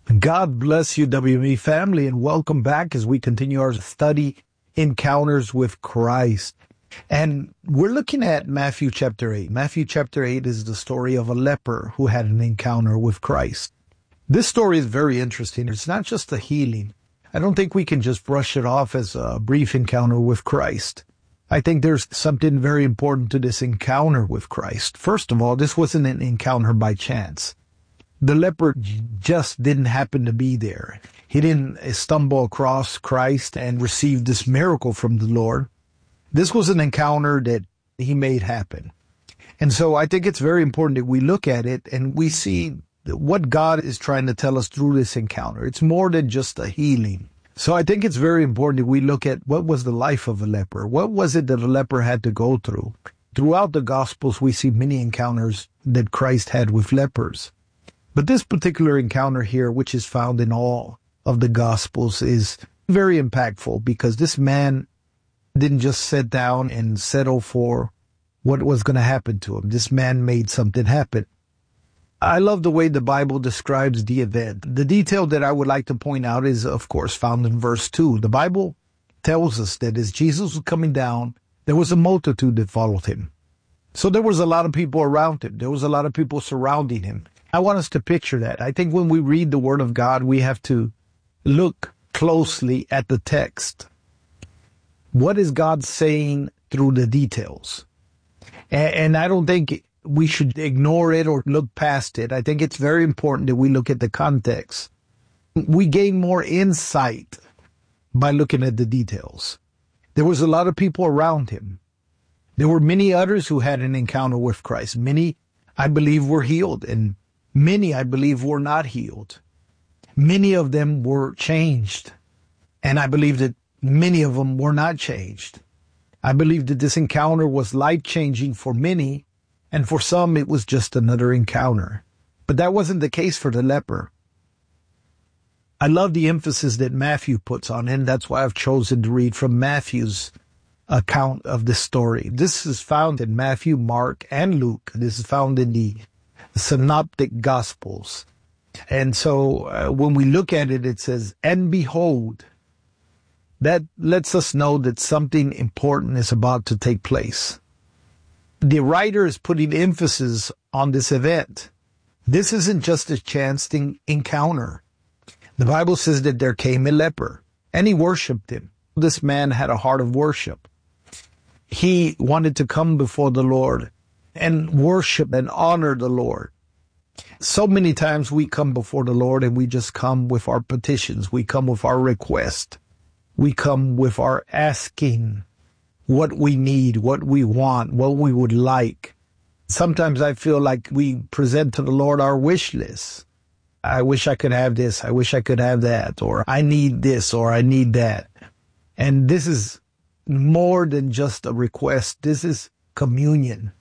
God bless you, WME family, and welcome back as we continue our study, Encounters with Christ. And we're looking at Matthew chapter 8. Matthew chapter 8 is the story of a leper who had an encounter with Christ. This story is very interesting. It's not just a healing. I don't think we can just brush it off as a brief encounter with Christ. I think there's something very important to this encounter with Christ. First of all, this wasn't an encounter by chance. The leper just didn't happen to be there. He didn't stumble across Christ and receive this miracle from the Lord. This was an encounter that he made happen. And so I think it's very important that we look at it and we see what God is trying to tell us through this encounter. It's more than just a healing. So I think it's very important that we look at what was the life of a leper. What was it that a leper had to go through? Throughout the Gospels, we see many encounters that Christ had with lepers. But this particular encounter here, which is found in all of the Gospels, is very impactful because this man didn't just sit down and settle for what was going to happen to him. This man made something happen. I love the way the Bible describes the event. The detail that I would like to point out is, of course, found in verse 2. The Bible tells us that as Jesus was coming down, there was a multitude that followed him. So there was a lot of people around him. There was a lot of people surrounding him. I want us to picture that. I think when we read the Word of God, we have to look closely at the text. What is God saying through the details? And I don't think we should ignore it or look past it. I think it's very important that we look at the context. We gain more insight by looking at the details. There was a lot of people around him. There were many others who had an encounter with Christ. Many, I believe, were healed, and many, I believe, were not healed. Many of them were changed, and I believe that many of them were not changed. I believe that this encounter was life-changing for many, and for some it was just another encounter. But that wasn't the case for the leper. I love the emphasis that Matthew puts on it, and that's why I've chosen to read from Matthew's account of this story. This is found in Matthew, Mark, and Luke. This is found in the Synoptic Gospels. And so when we look at it, it says, "And behold," that lets us know that something important is about to take place. The writer is putting emphasis on this event. This isn't just a chance encounter. The Bible says that there came a leper, and he worshiped him. This man had a heart of worship. He wanted to come before the Lord and worship and honor the Lord. So many times we come before the Lord and we just come with our petitions. We come with our request. We come with our asking what we need, what we want, what we would like. Sometimes I feel like we present to the Lord our wish list. I wish I could have this. I wish I could have that. Or I need this, or I need that. And this is more than just a request. This is communion.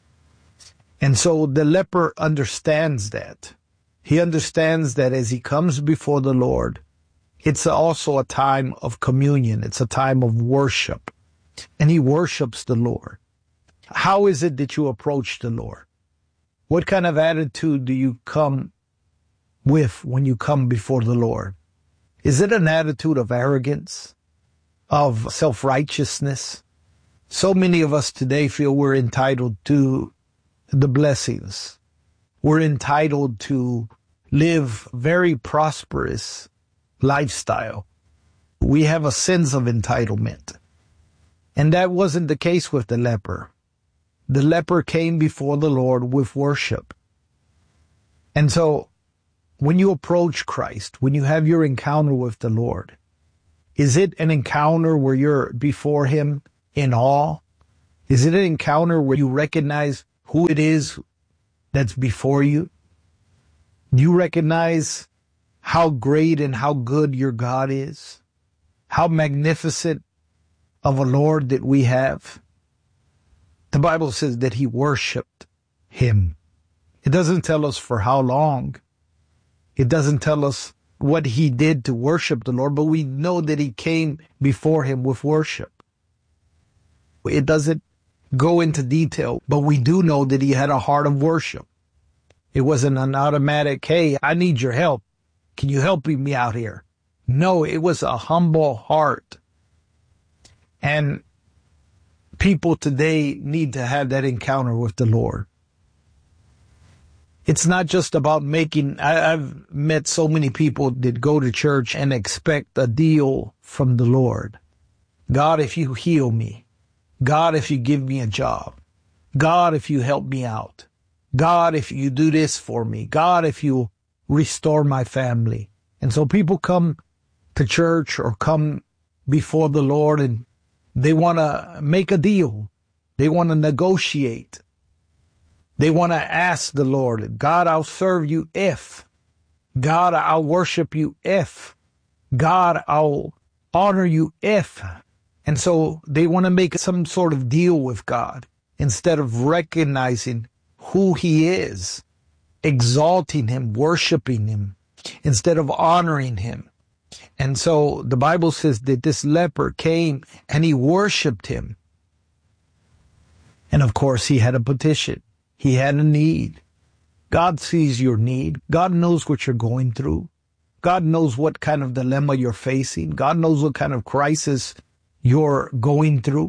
And so the leper understands that. He understands that as he comes before the Lord, it's also a time of communion. It's a time of worship. And he worships the Lord. How is it that you approach the Lord? What kind of attitude do you come with when you come before the Lord? Is it an attitude of arrogance, of self-righteousness? So many of us today feel we're entitled to the blessings. We're entitled to live very prosperous lifestyle. We have a sense of entitlement. And that wasn't the case with the leper. The leper came before the Lord with worship. And so when you approach Christ, when you have your encounter with the Lord, is it an encounter where you're before him in awe? Is it an encounter where you recognize who it is that's before you? Do you recognize how great and how good your God is? How magnificent of a Lord that we have? The Bible says that he worshiped him. It doesn't tell us for how long. It doesn't tell us what he did to worship the Lord, but we know that he came before him with worship. It doesn't go into detail, but we do know that he had a heart of worship. It wasn't an automatic, hey, I need your help. Can you help me out here? No, it was a humble heart. And people today need to have that encounter with the Lord. It's not just about I've met so many people that go to church and expect a deal from the Lord. God, if you heal me. God, if you give me a job. God, if you help me out. God, if you do this for me. God, if you restore my family. And so people come to church or come before the Lord and they want to make a deal. They want to negotiate. They want to ask the Lord, God, I'll serve you if. God, I'll worship you if. God, I'll honor you if. And so they want to make some sort of deal with God instead of recognizing who he is, exalting him, worshiping him, instead of honoring him. And so the Bible says that this leper came and he worshiped him. And of course, he had a petition. He had a need. God sees your need. God knows what you're going through. God knows what kind of dilemma you're facing. God knows what kind of crisis you're going through.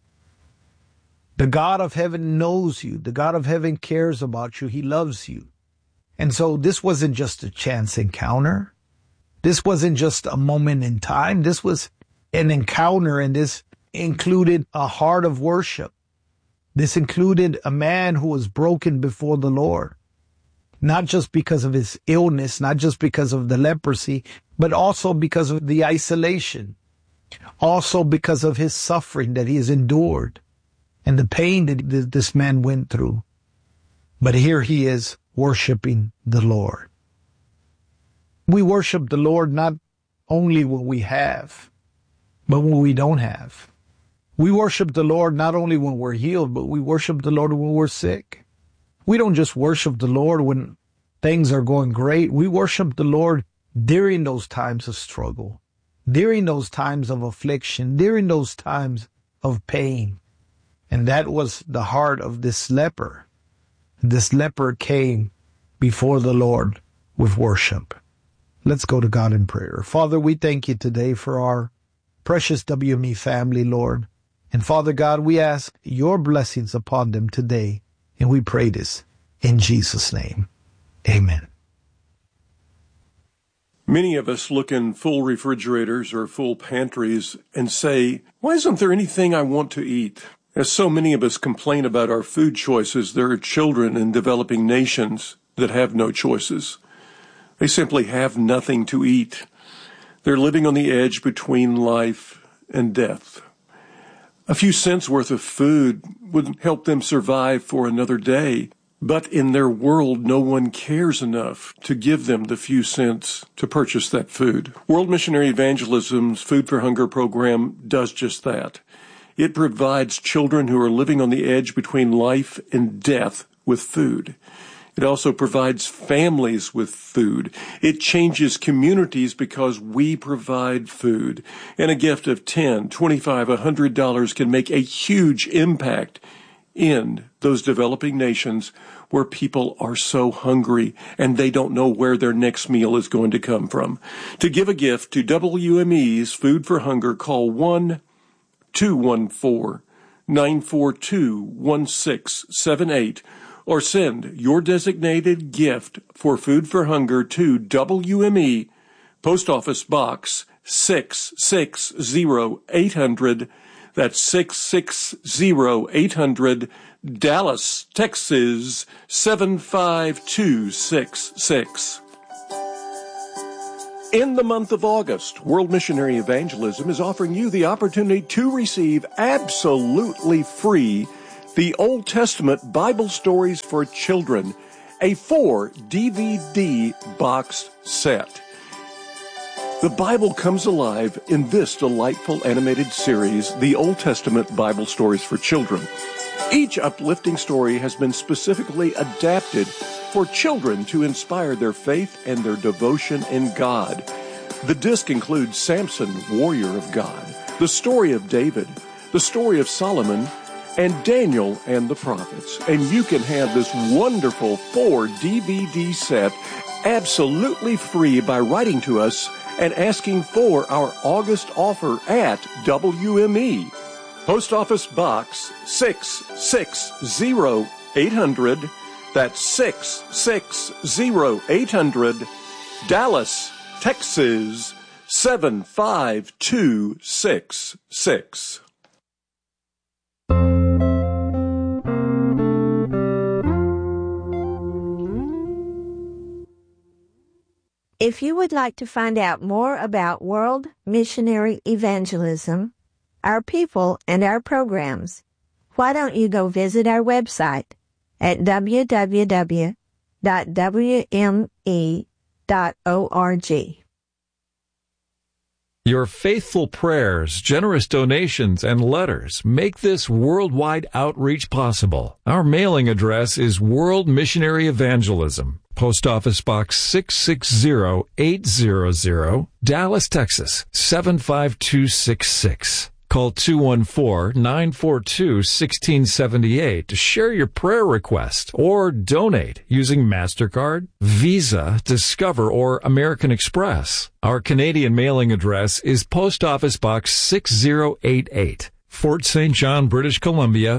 The God of heaven knows you. The God of heaven cares about you. He loves you. And so this wasn't just a chance encounter. This wasn't just a moment in time. This was an encounter, and this included a heart of worship. This included a man who was broken before the Lord, not just because of his illness, not just because of the leprosy, but also because of the isolation, also because of his suffering that he has endured and the pain that this man went through. But here he is worshiping the Lord. We worship the Lord not only when we have, but when we don't have. We worship the Lord not only when we're healed, but we worship the Lord when we're sick. We don't just worship the Lord when things are going great. We worship the Lord during those times of struggle, during those times of affliction, during those times of pain. And that was the heart of this leper. This leper came before the Lord with worship. Let's go to God in prayer. Father, we thank you today for our precious WME family, Lord. And Father God, we ask your blessings upon them today. And we pray this in Jesus' name. Amen. Many of us look in full refrigerators or full pantries and say, why isn't there anything I want to eat? As so many of us complain about our food choices, there are children in developing nations that have no choices. They simply have nothing to eat. They're living on the edge between life and death. A few cents worth of food would help them survive for another day, but in their world, no one cares enough to give them the few cents to purchase that food. World Missionary Evangelism's Food for Hunger program does just that. It provides children who are living on the edge between life and death with food. It also provides families with food. It changes communities because we provide food. And a gift of $10, $25, $100 can make a huge impact in those developing nations where people are so hungry and they don't know where their next meal is going to come from. To give a gift to WME's Food for Hunger, call 1-214-942-1678. Or send your designated gift for Food for Hunger to WME, Post Office Box 660-800. That's 660-800, Dallas, Texas 75266. In the month of August, World Missionary Evangelism is offering you the opportunity to receive absolutely free the Old Testament Bible Stories for Children, a 4-DVD box set. The Bible comes alive in this delightful animated series, the Old Testament Bible Stories for Children. Each uplifting story has been specifically adapted for children to inspire their faith and their devotion in God. The disc includes Samson, warrior of God, the story of David, the story of Solomon, and Daniel and the prophets. And you can have this wonderful 4-DVD set absolutely free by writing to us and asking for our August offer at WME. Post Office Box 660-800. That's 660-800. Dallas, Texas 75266. If you would like to find out more about World Missionary Evangelism, our people, and our programs, why don't you go visit our website at www.wme.org. Your faithful prayers, generous donations, and letters make this worldwide outreach possible. Our mailing address is World Missionary Evangelism, Post Office Box 660-800, Dallas, Texas 75266. Call 214-942-1678 to share your prayer request or donate using MasterCard, Visa, Discover, or American Express. Our Canadian mailing address is Post Office Box 6088, Fort St. John, British Columbia,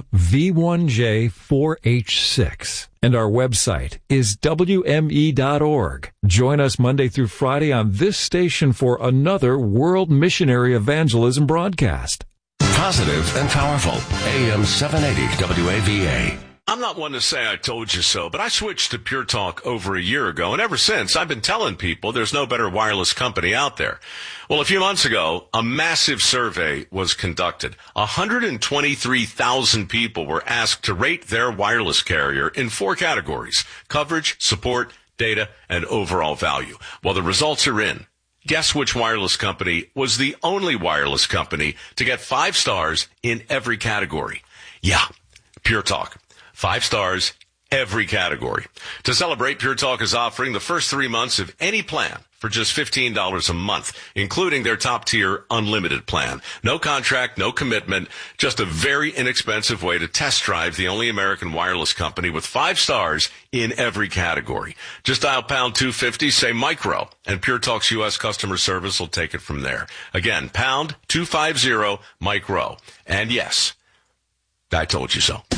V1J4H6. And our website is WME.org. Join us Monday through Friday on this station for another World Missionary Evangelism broadcast. Positive and powerful. AM 780 WAVA. I'm not one to say I told you so, but I switched to Pure Talk over a year ago, and ever since I've been telling people there's no better wireless company out there. Well, a few months ago, a massive survey was conducted. 123,000 people were asked to rate their wireless carrier in 4 categories: coverage, support, data, and overall value. Well, the results are in. Guess which wireless company was the only wireless company to get 5 stars in every category? Yeah, Pure Talk. 5 stars, every category. To celebrate, Pure Talk is offering the first 3 months of any plan for just $15 a month, including their top-tier unlimited plan. No contract, no commitment, just a very inexpensive way to test drive the only American wireless company with 5 stars in every category. Just dial pound 250, say micro, and Pure Talk's U.S. customer service will take it from there. Again, pound 250 micro. And yes, I told you so.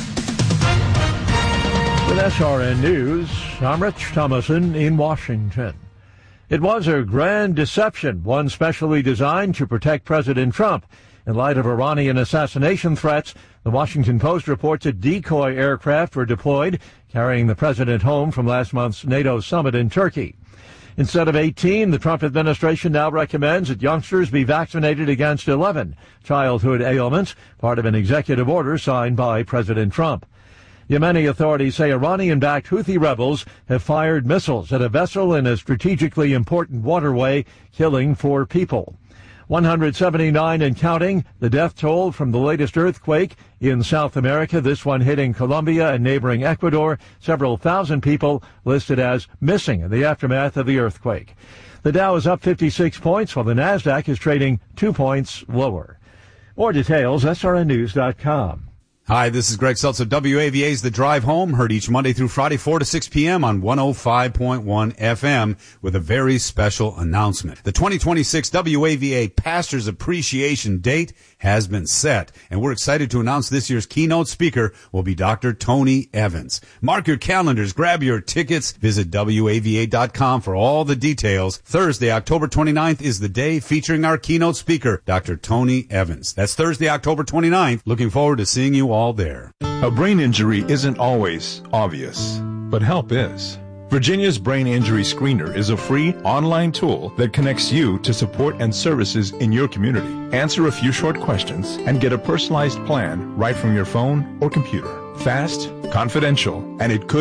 With SRN News, I'm Rich Thomason in Washington. It was a grand deception, one specially designed to protect President Trump. In light of Iranian assassination threats, the Washington Post reports that decoy aircraft were deployed, carrying the president home from last month's NATO summit in Turkey. Instead of 18, the Trump administration now recommends that youngsters be vaccinated against 11 childhood ailments, part of an executive order signed by President Trump. Yemeni authorities say Iranian-backed Houthi rebels have fired missiles at a vessel in a strategically important waterway, killing 4 people. 179 and counting, the death toll from the latest earthquake in South America, this one hitting Colombia and neighboring Ecuador. Several thousand people listed as missing in the aftermath of the earthquake. The Dow is up 56 points, while the Nasdaq is trading 2 points lower. More details, srnnews.com. Hi, this is Greg Seltzer. WAVA's The Drive Home, heard each Monday through Friday, 4 to 6 p.m. on 105.1 FM with a very special announcement. The 2026 WAVA Pastors Appreciation Date has been set, and we're excited to announce this year's keynote speaker will be Dr. Tony Evans. Mark your calendars, grab your tickets, visit WAVA.com for all the details. Thursday, October 29th is the day featuring our keynote speaker, Dr. Tony Evans. That's Thursday, October 29th. Looking forward to seeing you all there. A brain injury isn't always obvious, but help is. Virginia's Brain Injury Screener is a free online tool that connects you to support and services in your community. Answer a few short questions and get a personalized plan right from your phone or computer. Fast, confidential, and it could